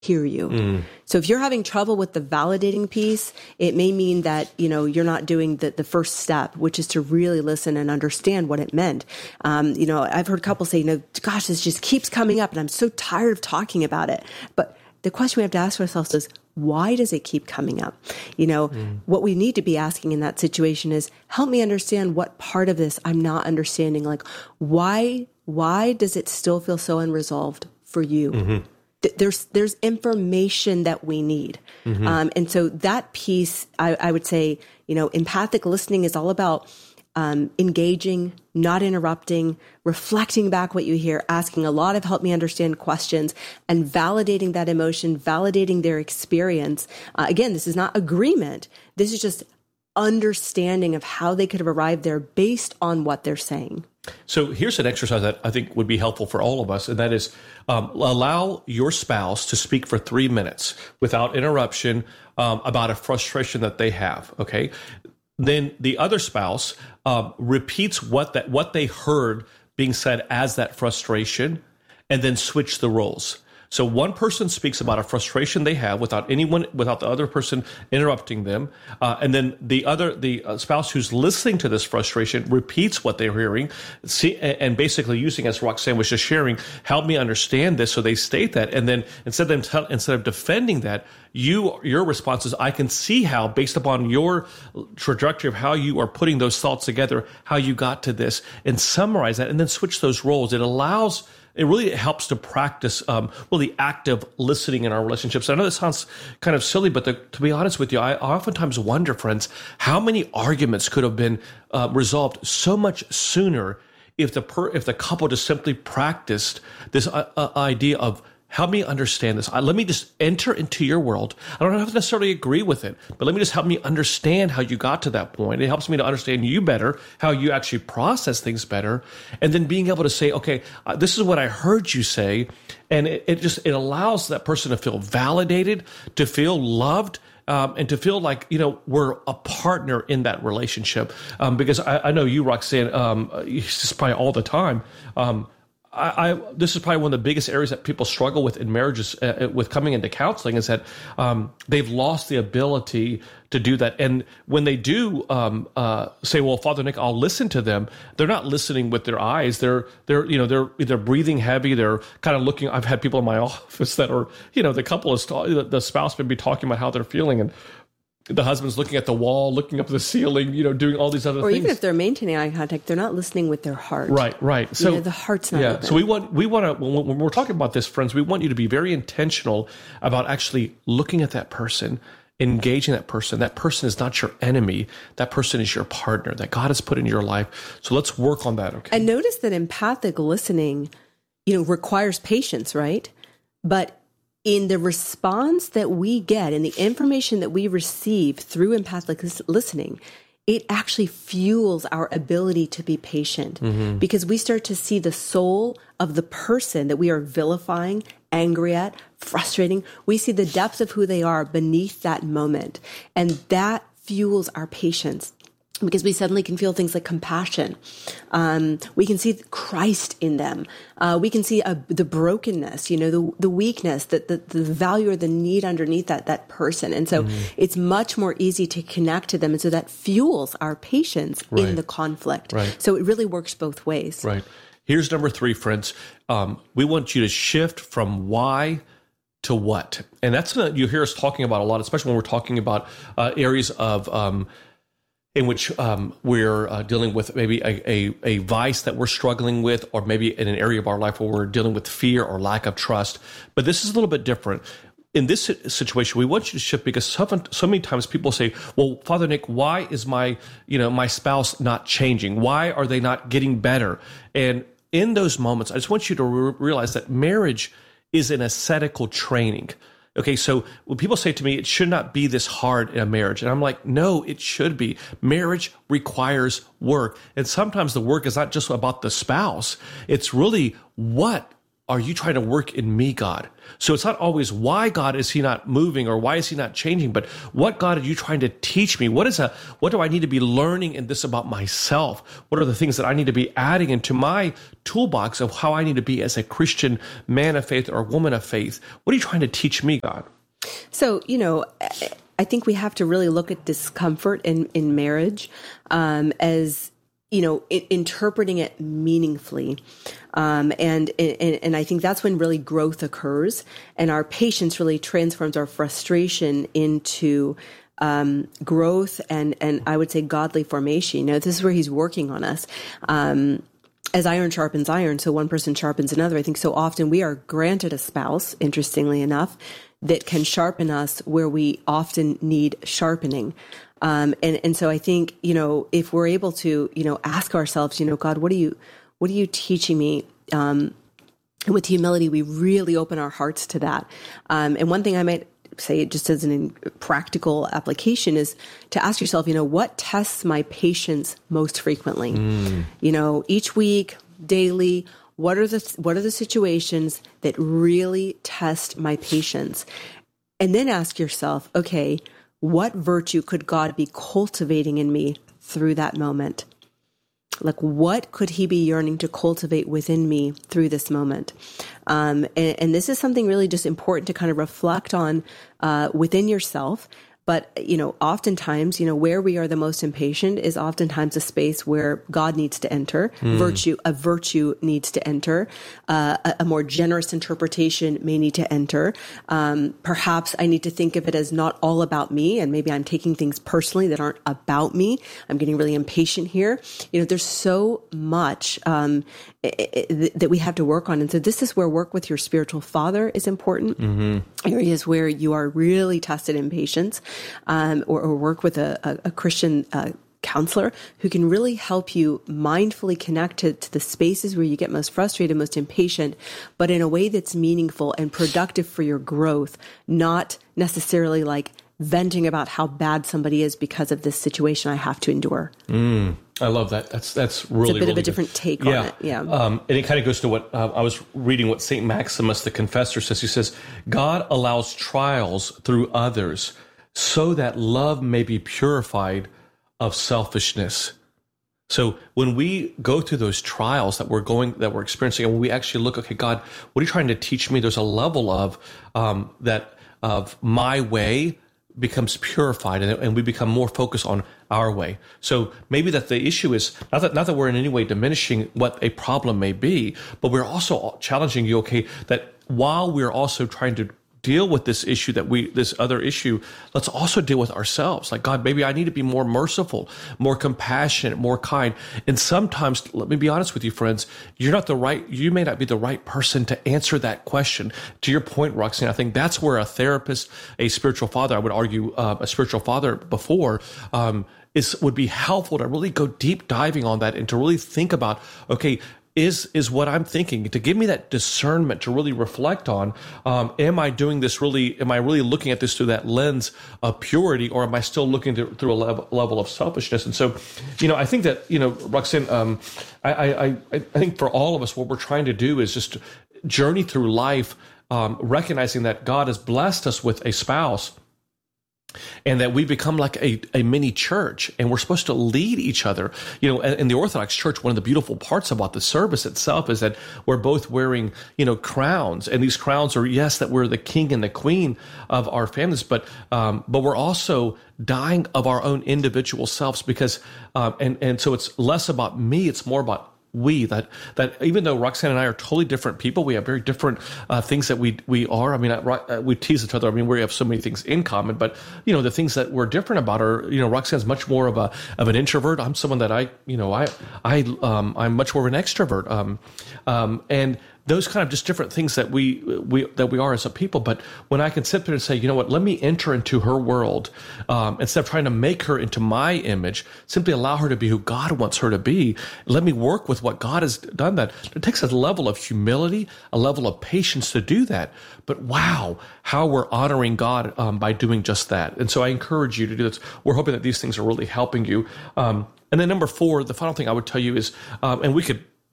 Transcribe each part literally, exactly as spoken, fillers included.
hear you. Mm. So if you're having trouble with the validating piece, it may mean that, you know, you're not doing the, the first step, which is to really listen and understand what it meant. Um, you know, I've heard couples say, you know, gosh, this just keeps coming up and I'm so tired of talking about it. But the question we have to ask ourselves is, why does it keep coming up? You know, mm. what we need to be asking in that situation is, help me understand what part of this I'm not understanding. Like, why, why does it still feel so unresolved for you? Mm-hmm. There's there's information that we need. Mm-hmm. Um, and so that piece, I, I would say, you know, empathic listening is all about um, engaging, not interrupting, reflecting back what you hear, asking a lot of help me understand questions, and validating that emotion, validating their experience. Uh, again, this is not agreement. This is just understanding of how they could have arrived there based on what they're saying. So here's an exercise that I think would be helpful for all of us, and that is um, allow your spouse to speak for three minutes without interruption um, about a frustration that they have, okay? Then the other spouse um, repeats what that what they heard being said as that frustration, and then switch the roles. So one person speaks about a frustration they have without anyone, without the other person interrupting them, uh, and then the other, the uh, spouse who's listening to this frustration repeats what they're hearing, see, and basically using, as Roxanne was just sharing, help me understand this. So they state that, and then instead of them tell, instead of defending that, you your response is, I can see how, based upon your trajectory of how you are putting those thoughts together, how you got to this, and summarize that, and then switch those roles. It allows. It really helps to practice um, really active listening in our relationships. I know this sounds kind of silly, but the, to be honest with you, I oftentimes wonder, friends, how many arguments could have been uh, resolved so much sooner if the per, if the couple just simply practiced this uh, uh, idea of, help me understand this. Uh, let me just enter into your world. I don't have to necessarily agree with it, but let me just help me understand how you got to that point. It helps me to understand you better, how you actually process things better, and then being able to say, okay, uh, this is what I heard you say, and it, it just it allows that person to feel validated, to feel loved, Um, and to feel like, you know, we're a partner in that relationship. Um, because I, I know you, Roxanne, um, this is probably all the time. Um, I, I, this is probably one of the biggest areas that people struggle with in marriages, uh, with coming into counseling, is that um, they've lost the ability to do that. And when they do um, uh, say, "Well, Father Nick, I'll listen to them," they're not listening with their eyes. They're they're you know they're either breathing heavy. They're kind of looking. I've had people in my office that are, you know, the couple is the spouse may be talking about how they're feeling, and the husband's looking at the wall, looking up at the ceiling, you know, doing all these other or things. Or even if they're maintaining eye contact, they're not listening with their heart. Right, right. So you know, the heart's not yeah. open. So we want we want to when, when we're talking about this, friends, we want you to be very intentional about actually looking at that person, engaging that person. That person is not your enemy. That person is your partner that God has put in your life. So let's work on that. Okay. And notice that empathic listening, you know, requires patience, right? But in the response that we get and the information that we receive through empathic listening, it actually fuels our ability to be patient, mm-hmm. because we start to see the soul of the person that we are vilifying, angry at, frustrating. We see the depth of who they are beneath that moment. And that fuels our patience, because we suddenly can feel things like compassion. Um, we can see Christ in them. Uh, we can see uh, the brokenness, you know, the the weakness, the, the, the value or the need underneath that that person. And so mm-hmm. it's much more easy to connect to them. And so that fuels our patience right. in the conflict. Right. So it really works both ways. Right. Here's number three, friends. Um, we want you to shift from why to what. And that's what you hear us talking about a lot, especially when we're talking about uh, areas of um in which um, we're uh, dealing with maybe a, a, a vice that we're struggling with, or maybe in an area of our life where we're dealing with fear or lack of trust. But this is a little bit different. In this situation, we want you to shift, because so, so many times people say, well, Father Nick, why is my, you know, my spouse not changing? Why are they not getting better? And in those moments, I just want you to re- realize that marriage is an ascetical training. Okay, so when people say to me, it should not be this hard in a marriage, and I'm like, no, it should be. Marriage requires work. And sometimes the work is not just about the spouse. It's really, what are you trying to work in me, God? So it's not always why, God, is he not moving, or why is he not changing, but what, God, are you trying to teach me? What is a, what do I need to be learning in this about myself? What are the things that I need to be adding into my toolbox of how I need to be as a Christian man of faith or woman of faith? What are you trying to teach me, God? So, you know, I think we have to really look at discomfort in, in marriage um, as, you know, it, interpreting it meaningfully. Um, and, and, and I think that's when really growth occurs, and our patience really transforms our frustration into um, growth and, and I would say godly formation. You know, this is where he's working on us. Um, as iron sharpens iron, so one person sharpens another. I think so often we are granted a spouse, interestingly enough, that can sharpen us where we often need sharpening. Um, and, and so I think, you know, if we're able to, you know, ask ourselves, you know, God, what are you, what are you teaching me? Um, and with humility, we really open our hearts to that. Um, and one thing I might say, just as an practical application, is to ask yourself, you know, what tests my patience most frequently? Mm. You know, each week, daily, what are the, what are the situations that really test my patience? And then ask yourself, okay, what virtue could God be cultivating in me through that moment? Like, what could he be yearning to cultivate within me through this moment? Um, and, and this is something really just important to kind of reflect on uh, within yourself. But, you know, oftentimes, you know, where we are the most impatient is oftentimes a space where God needs to enter, mm. virtue, a virtue needs to enter, uh, a, a more generous interpretation may need to enter. Um, perhaps I need to think of it as not all about me, and maybe I'm taking things personally that aren't about me. I'm getting really impatient here. You know, there's so much um, it, it, that we have to work on. And so this is where work with your spiritual father is important. Mm-hmm. Areas where you are really tested in patience. Um, or, or work with a, a, a Christian uh, counselor who can really help you mindfully connect to, to the spaces where you get most frustrated, most impatient, but in a way that's meaningful and productive for your growth, not necessarily like venting about how bad somebody is because of this situation I have to endure. Mm, I love that. That's that's really, it's a bit really of a good. different take yeah. on it. Yeah. Um, and it kind of goes to what uh, I was reading what Saint Maximus the Confessor says. He says, God allows trials through others so that love may be purified of selfishness. So when we go through those trials that we're going, that we're experiencing, and when we actually look, okay, God, what are you trying to teach me? There's a level of um, that of my way becomes purified, and, and we become more focused on our way. So maybe that the issue is not that not that we're in any way diminishing what a problem may be, but we're also challenging you, okay, that while we're also trying to deal with this issue that we, this other issue, let's also deal with ourselves. Like, God, maybe I need to be more merciful, more compassionate, more kind. And sometimes, let me be honest with you, friends, you're not the right, you may not be the right person to answer that question. To your point, Roxanne, I think that's where a therapist, a spiritual father, I would argue uh, a spiritual father before, um, is, would be helpful to really go deep diving on that and to really think about, okay, is is what I'm thinking, to give me that discernment to really reflect on, um, am I doing this really, am I really looking at this through that lens of purity, or am I still looking to, through a level, level of selfishness? And so, you know, I think that, you know, Roxanne, um, I, I, I, I think for all of us, what we're trying to do is just journey through life, um, recognizing that God has blessed us with a spouse, and that we become like a, a mini church, and we're supposed to lead each other. You know, in the Orthodox Church, one of the beautiful parts about the service itself is that we're both wearing, you know, crowns, and these crowns are, yes, that we're the king and the queen of our families, but um, but we're also dying of our own individual selves, because um, and and so it's less about me, it's more about we, that that even though Roxanne and I are totally different people, we have very different uh, things that we we are. I mean, I, we tease each other. I mean, we have so many things in common, but you know, the things that we're different about are, you know, Roxanne's much more of a of an introvert. I'm someone that I, you know, I I um, I'm much more of an extrovert. Um, um, and those kind of just different things that we we that we are as a people. But when I can sit there and say, you know what, let me enter into her world, um, instead of trying to make her into my image, simply allow her to be who God wants her to be. Let me work with what God has done. That it takes a level of humility, a level of patience to do that. But wow, how we're honoring God um, by doing just that. And so I encourage you to do this. We're hoping that these things are really helping you. Um, and then number four, the final thing I would tell you is, um, and we could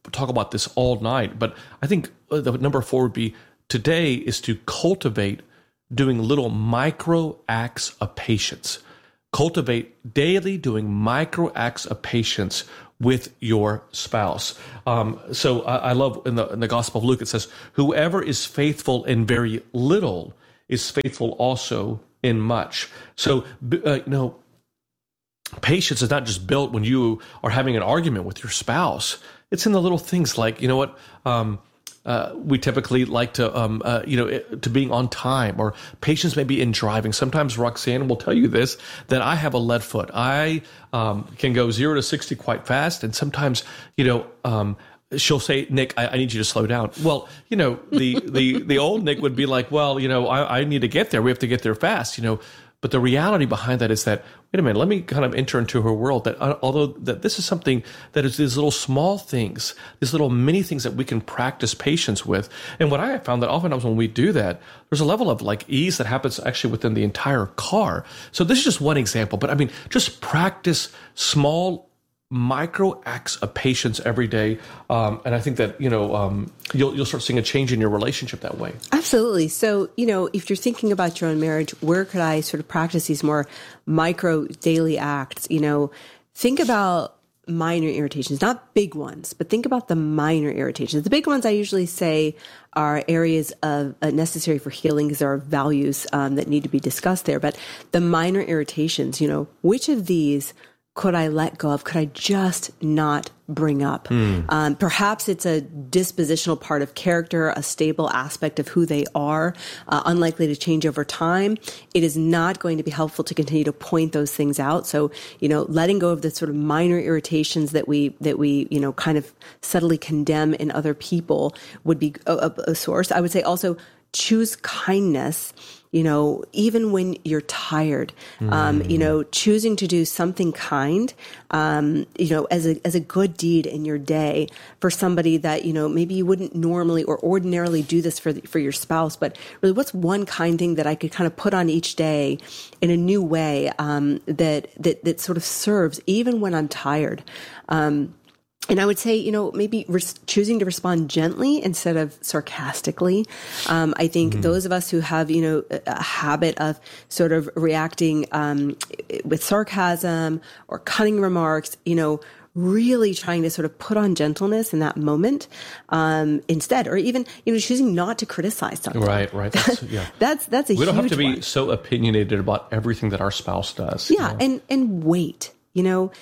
talk about this all night, but I think the number four would be today is to cultivate doing little micro acts of patience. Cultivate daily doing micro acts of patience with your spouse. Um, so I, I love in the, in the Gospel of Luke, it says, whoever is faithful in very little is faithful also in much. So, uh, you know, patience is not just built when you are having an argument with your spouse. It's in the little things like, you know what, um, Uh, we typically like to, um, uh, you know, to being on time, or patience maybe in driving. Sometimes Roxanne will tell you this, that I have a lead foot. I um, can go zero to sixty quite fast. And sometimes, you know, um, she'll say, Nick, I, I need you to slow down. Well, you know, the, the, the old Nick would be like, well, you know, I, I need to get there. We have to get there fast, you know. But the reality behind that is that, wait a minute, let me kind of enter into her world, that uh, although that this is something that is these little small things, these little mini things that we can practice patience with. And what I have found that oftentimes when we do that, there's a level of like ease that happens actually within the entire car. So this is just one example, but I mean, just practice small micro acts of patience every day. Um, and I think that, you know, um, you'll, you'll start seeing a change in your relationship that way. Absolutely. So, you know, if you're thinking about your own marriage, where could I sort of practice these more micro daily acts? You know, think about minor irritations, not big ones, but think about the minor irritations. The big ones I usually say are areas of uh, necessary for healing, because there are values um, that need to be discussed there. But the minor irritations, you know, which of these could I let go of? Could I just not bring up? Mm. Um, perhaps it's a dispositional part of character, a stable aspect of who they are, uh, unlikely to change over time. It is not going to be helpful to continue to point those things out. So, you know, letting go of the sort of minor irritations that we, that we, you know, kind of subtly condemn in other people would be a, a, a source. I would say also choose kindness. You know, even when you're tired, um, mm. you know, choosing to do something kind, um, you know, as a as a good deed in your day for somebody that, you know, maybe you wouldn't normally or ordinarily do this for the, for your spouse, but really, what's one kind thing that I could kind of put on each day in a new way um, that that that sort of serves even when I'm tired. Um, And I would say, you know, maybe res- choosing to respond gently instead of sarcastically. Um, I think mm. those of us who have, you know, a, a habit of sort of reacting um, with sarcasm or cutting remarks, you know, really trying to sort of put on gentleness in that moment um, instead, or even, you know, choosing not to criticize something. Right, right. That's, yeah. that's, that's a huge We don't have to be one. so opinionated about everything that our spouse does. Yeah, you know? and, and wait, you know,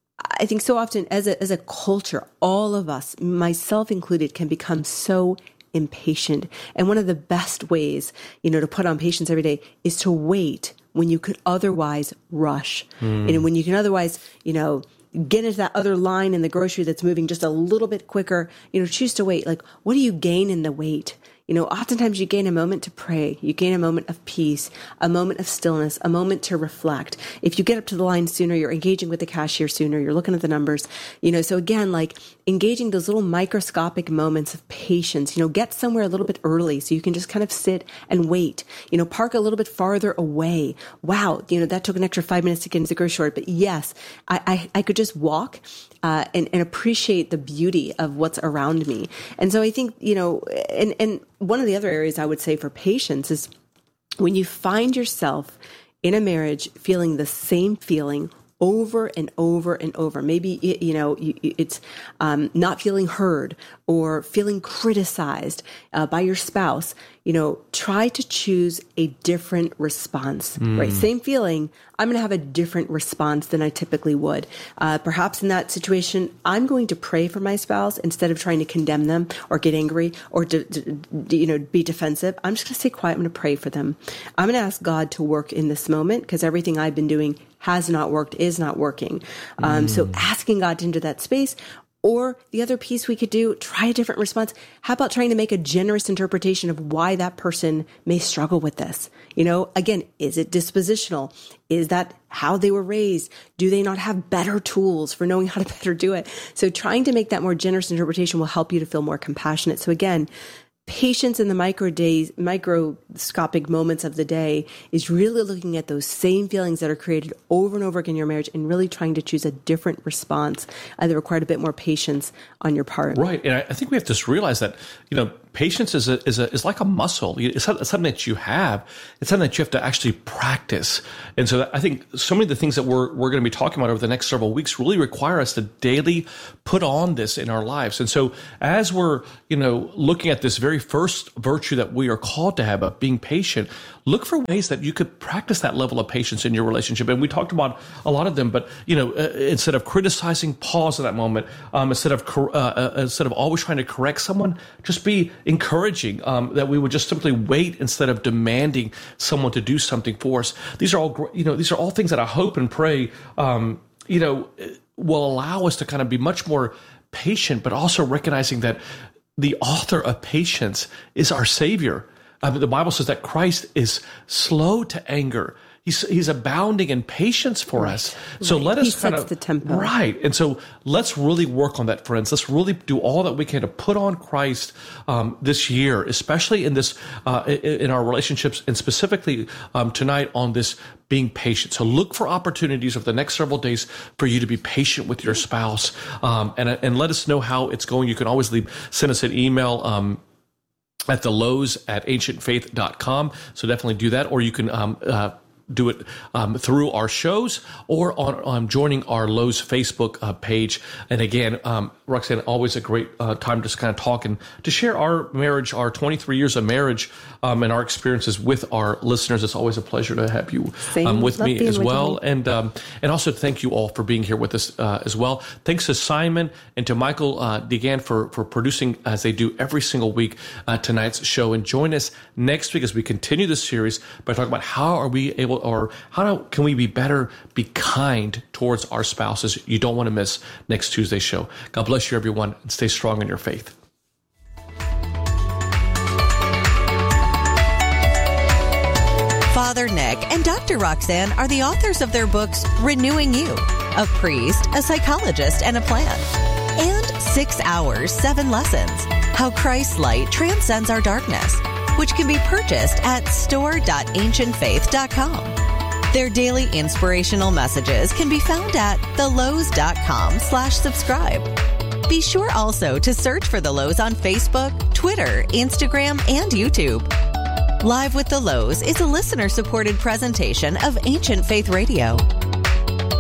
I think so often as a, as a culture, all of us, myself included, can become so impatient. And one of the best ways, you know, to put on patience every day is to wait when you could otherwise rush. Mm. And when you can otherwise, you know, get into that other line in the grocery that's moving just a little bit quicker, you know, choose to wait. Like, what do you gain in the wait? You know, oftentimes you gain a moment to pray. You gain a moment of peace, a moment of stillness, a moment to reflect. If you get up to the line sooner, you're engaging with the cashier sooner, you're looking at the numbers, you know, so again, like engaging those little microscopic moments of patience, you know, get somewhere a little bit early so you can just kind of sit and wait, you know, park a little bit farther away. Wow. You know, that took an extra five minutes to get into the grocery store, but yes, I, I, I could just walk uh, and, and appreciate the beauty of what's around me. And so I think, you know, and, and, one of the other areas I would say for patience is when you find yourself in a marriage feeling the same feeling over and over and over. Maybe, you know, it's um, not feeling heard or feeling criticized uh, by your spouse. You know, try to choose a different response, mm. right? Same feeling. I'm going to have a different response than I typically would. Uh, perhaps in that situation, I'm going to pray for my spouse instead of trying to condemn them or get angry or, to, to, you know, be defensive. I'm just going to stay quiet. I'm going to pray for them. I'm going to ask God to work in this moment because everything I've been doing has not worked, is not working. Um, mm. So asking God to enter that space. Or the other piece we could do, try a different response. How about trying to make a generous interpretation of why that person may struggle with this? You know, again, is it dispositional? Is that how they were raised? Do they not have better tools for knowing how to better do it? So trying to make that more generous interpretation will help you to feel more compassionate. So again, patience in the micro days, microscopic moments of the day is really looking at those same feelings that are created over and over again in your marriage and really trying to choose a different response uh, that required a bit more patience on your part. Right. And I think we have to just realize that, you know, patience is a, is a, is like a muscle. It's something that you have. It's something that you have to actually practice. And so I think so many of the things that we're, we're going to be talking about over the next several weeks really require us to daily put on this in our lives. And so as we're, you know, looking at this very first virtue that we are called to have of being patient, look for ways that you could practice that level of patience in your relationship. And we talked about a lot of them, but, you know, uh, instead of criticizing, pause at that moment. Um, instead of, uh, uh, instead of always trying to correct someone, just be encouraging, um, that we would just simply wait instead of demanding someone to do something for us. These are all, you know, these are all things that I hope and pray, um, you know, will allow us to kind of be much more patient, but also recognizing that the author of patience is our Savior. I mean, the Bible says that Christ is slow to anger. He's, he's abounding in patience for right. us. So right. let us he kind sets of the tempo. Right. And so let's really work on that, friends. Let's really do all that we can to put on Christ um, this year, especially in this uh, in, in our relationships, and specifically um, tonight on this being patient. So look for opportunities over the next several days for you to be patient with your spouse, um, and and let us know how it's going. You can always leave send us an email. Um, at the Lowe's at ancient faith dot com. So definitely do that, or you can um, uh, do it um, through our shows or on um, joining our Lowe's Facebook uh, page. And again, um, Roxanne, always a great uh, time to just kind of talk and to share our marriage, our twenty-three years of marriage, um, and our experiences with our listeners. It's always a pleasure to have you um, with Love me as with well. Me. And um, and also thank you all for being here with us uh, as well. Thanks to Simon and to Michael uh, DeGan for, for producing, as they do every single week, uh, tonight's show. And join us next week as we continue this series by talking about how are we able, or how can we be better, be kind towards our spouses. You don't want to miss next Tuesday's show. God bless you, everyone, and stay strong in your faith. Father Nick and Doctor Roxanne are the authors of their books Renewing You, A Priest, a Psychologist, and a Plan, and Six Hours, Seven Lessons, How Christ's Light Transcends Our Darkness, which can be purchased at store dot ancient faith dot com. Their daily inspirational messages can be found at the lowe's dot com slash subscribe. Be sure also to search for The Lowe's on Facebook, Twitter, Instagram, and YouTube. Live with The Lowe's is a listener-supported presentation of Ancient Faith Radio.